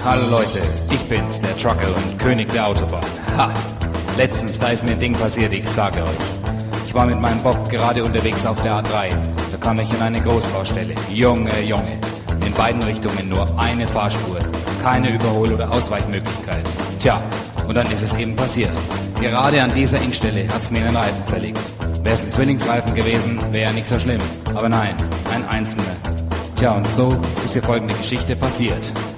Hallo Leute, ich bin's, der Trucker und König der Autobahn. Ha! Letztens, da ist mir ein Ding passiert, ich sage euch. Ich war mit meinem Bob gerade unterwegs auf der A3. Da kam ich in eine Großbaustelle. Junge. In beiden Richtungen nur eine Fahrspur. Keine Überhol- oder Ausweichmöglichkeit. Tja, und dann ist es eben passiert. Gerade an dieser Engstelle hat's mir einen Reifen zerlegt. Wär's ein Zwillingsreifen gewesen, wäre ja nicht so schlimm. Aber nein, ein einzelner. Tja, und so ist hier folgende Geschichte passiert.